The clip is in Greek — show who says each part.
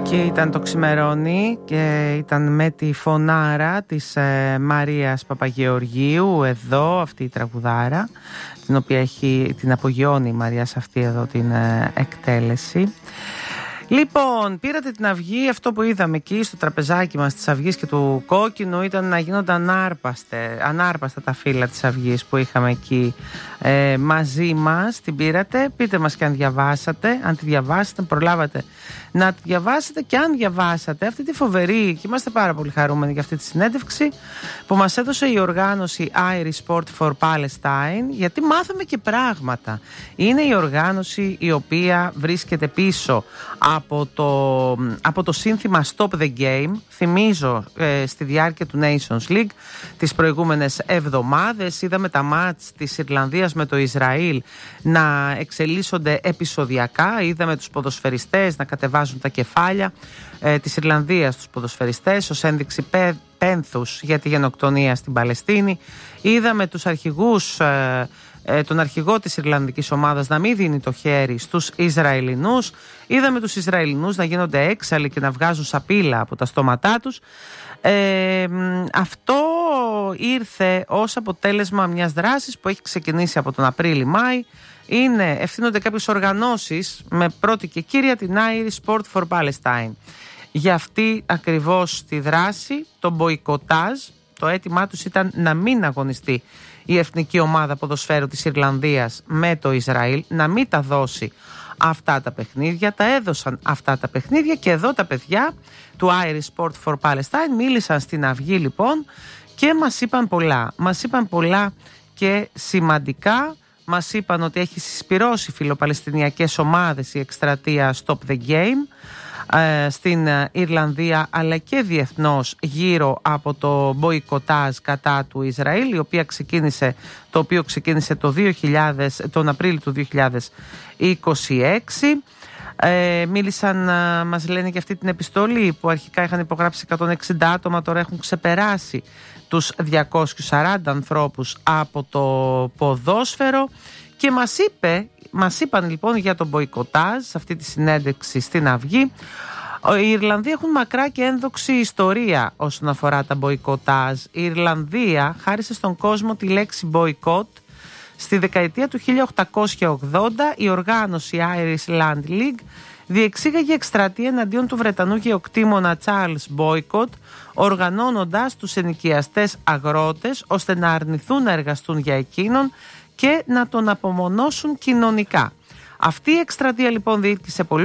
Speaker 1: Και ήταν το ξημερώνει και ήταν με τη φωνάρα της Μαρίας Παπαγεωργίου εδώ, αυτή η τραγουδάρα, την οποία την απογειώνει η Μαρία σε αυτή εδώ την εκτέλεση. Λοιπόν, πήρατε την αυγή. Αυτό που είδαμε εκεί στο τραπεζάκι μας της αυγής και του κόκκινου ήταν να γίνονται ανάρπαστα τα φύλλα της αυγής που είχαμε εκεί μαζί μας. Την πήρατε, πείτε μας και αν διαβάσατε. Αν τη διαβάσατε, προλάβατε να τη διαβάσετε. Και αν διαβάσατε αυτή τη φοβερή, και είμαστε πάρα πολύ χαρούμενοι για αυτή τη συνέντευξη που μας έδωσε η οργάνωση Irish Sport for Palestine, γιατί μάθαμε και πράγματα. Είναι η οργάνωση η οποία βρίσκεται πίσω από το σύνθημα Stop the Game. Θυμίζω στη διάρκεια του Nations League τις προηγούμενες εβδομάδες είδαμε τα μάτς της Ιρλανδίας με το Ισραήλ να εξελίσσονται επεισοδιακά. Είδαμε τους ποδοσφαιριστές να κατεβάζουν τα κεφάλια της Ιρλανδίας, τους ποδοσφαιριστές, ως ένδειξη πένθους για τη γενοκτονία στην Παλαιστίνη. Είδαμε τους αρχηγούς, τον αρχηγό της Ιρλανδικής ομάδας να μην δίνει το χέρι στους Ισραηλινούς. Είδαμε τους Ισραηλινούς να γίνονται έξαλλοι και να βγάζουν σαπίλα από τα στόματά τους. Αυτό ήρθε ως αποτέλεσμα μιας δράσης που έχει ξεκινήσει από τον Απρίλη-Μάη. Ευθύνονται κάποιες οργανώσεις, με πρώτη και κύρια την Irish Sport for Palestine. Για αυτή ακριβώς τη δράση, το μποϊκοτάζ, το αίτημά τους ήταν να μην αγωνιστεί η εθνική ομάδα ποδοσφαίρου της Ιρλανδίας με το Ισραήλ, να μην τα δώσει αυτά τα παιχνίδια. Τα έδωσαν αυτά τα παιχνίδια και εδώ τα παιδιά του Irish Sport for Palestine μίλησαν στην αυγή λοιπόν και μας είπαν πολλά. Μας είπαν πολλά και σημαντικά. Μας είπαν ότι έχει συσπυρώσει φιλοπαλαιστινιακές ομάδες η εκστρατεία Stop the Game στην Ιρλανδία αλλά και διεθνώς γύρω από το μποϊκοτάζ κατά του Ισραήλ, το οποίο ξεκίνησε τον Απρίλιο του 2026. Μίλησαν, μας λένε για αυτή την επιστολή που αρχικά είχαν υπογράψει 160 άτομα, τώρα έχουν ξεπεράσει τους 240 ανθρώπους από το ποδόσφαιρο και μας είπαν λοιπόν για τον μποϊκοτάζ σε αυτή τη συνέντευξη στην αυγή. Οι Ιρλανδοί έχουν μακρά και ένδοξη ιστορία όσον αφορά τα μποϊκοτάζ. Η Ιρλανδία χάρισε στον κόσμο τη λέξη μποϊκότ. Στη δεκαετία του 1880 η οργάνωση Irish Land League διεξήγαγε εκστρατεία εναντίον του Βρετανού γεωκτήμονα Charles Boycott, οργανώνοντας τους ενοικιαστές αγρότες ώστε να αρνηθούν να εργαστούν για εκείνον και να τον απομονώσουν κοινωνικά. Αυτή η εκστρατεία λοιπόν διήρκησε πολύ